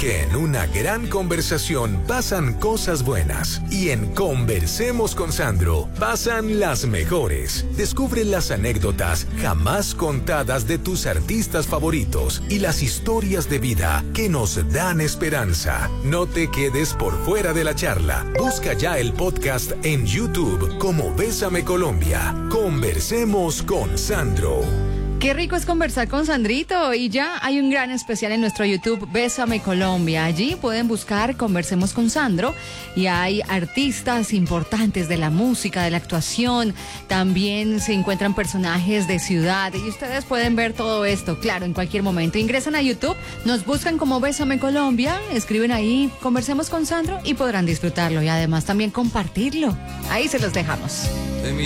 porque en una gran conversación pasan cosas buenas y en Conversemos con Sandro pasan las mejores. Descubre las anécdotas jamás contadas de tus artistas favoritos y las historias de vida que nos dan esperanza. No te quedes por fuera de la charla. Busca ya el podcast en YouTube como Bésame Colombia. Conversemos con Sandro. Qué rico es conversar con Sandrito, y ya hay un gran especial en nuestro YouTube, Bésame Colombia. Allí pueden buscar Conversemos con Sandro y hay artistas importantes de la música, de la actuación. También se encuentran personajes de ciudad y ustedes pueden ver todo esto, claro, en cualquier momento. Ingresan a YouTube, nos buscan como Bésame Colombia, escriben ahí Conversemos con Sandro y podrán disfrutarlo y además también compartirlo. Ahí se los dejamos.